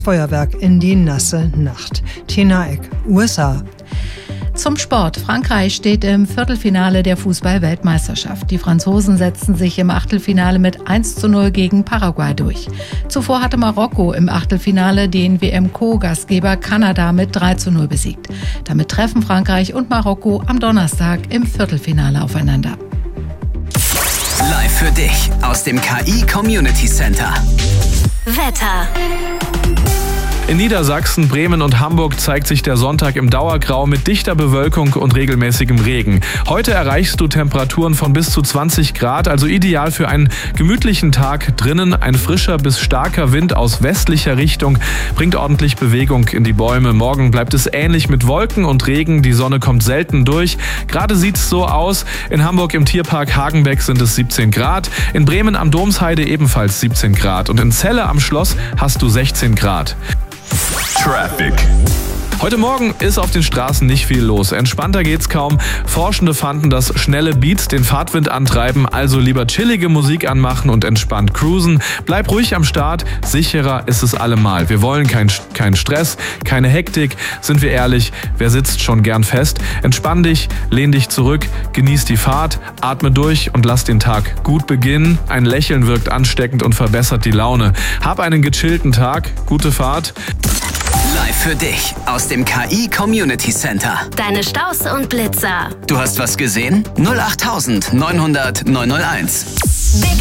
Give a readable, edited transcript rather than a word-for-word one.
Feuerwerk in die nasse Nacht. Tina Eck, USA. Zum Sport. Frankreich steht im Viertelfinale der Fußball-Weltmeisterschaft. Die Franzosen setzten sich im Achtelfinale mit 1:0 gegen Paraguay durch. Zuvor hatte Marokko im Achtelfinale den WM-Co-Gastgeber Kanada mit 3:0 besiegt. Damit treffen Frankreich und Marokko am Donnerstag im Viertelfinale aufeinander. Live für dich aus dem KI Community Center. Wetter. In Niedersachsen, Bremen und Hamburg zeigt sich der Sonntag im Dauergrau mit dichter Bewölkung und regelmäßigem Regen. Heute erreichst du Temperaturen von bis zu 20 Grad, also ideal für einen gemütlichen Tag drinnen. Ein frischer bis starker Wind aus westlicher Richtung bringt ordentlich Bewegung in die Bäume. Morgen bleibt es ähnlich mit Wolken und Regen. Die Sonne kommt selten durch. Gerade sieht es so aus. In Hamburg im Tierpark Hagenbeck sind es 17 Grad. In Bremen am Domsheide ebenfalls 17 Grad. Und in Celle am Schloss hast du 16 Grad. Traffic. Heute Morgen ist auf den Straßen nicht viel los. Entspannter geht's kaum. Forschende fanden, dass schnelle Beats den Fahrtwind antreiben, also lieber chillige Musik anmachen und entspannt cruisen. Bleib ruhig am Start, sicherer ist es allemal. Wir wollen keinen Stress, keine Hektik. Sind wir ehrlich, wer sitzt schon gern fest? Entspann dich, lehn dich zurück, genieß die Fahrt, atme durch und lass den Tag gut beginnen. Ein Lächeln wirkt ansteckend und verbessert die Laune. Hab einen gechillten Tag, gute Fahrt. Live für dich aus dem KI Community Center. Deine Staus und Blitzer. Du hast was gesehen? 08900 901.